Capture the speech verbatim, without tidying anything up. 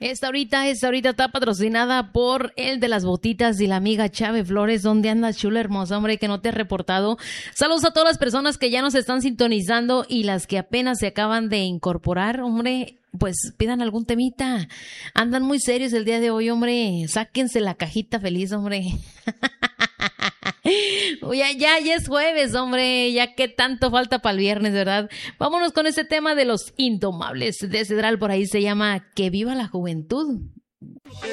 Esta ahorita, esta ahorita está patrocinada por el de las botitas y la amiga Chávez Flores. ¿Dónde andas, chula hermosa, hombre, que no te has reportado? Saludos a todas las personas que ya nos están sintonizando y las que apenas se acaban de incorporar, hombre. Pues pidan algún temita. Andan muy serios el día de hoy, hombre. Sáquense la cajita feliz, hombre. Ya, ya, ya es jueves, hombre. Ya que tanto falta para el viernes, ¿verdad? Vámonos con ese tema de los indomables de Cedral. Por ahí se llama Que viva la juventud.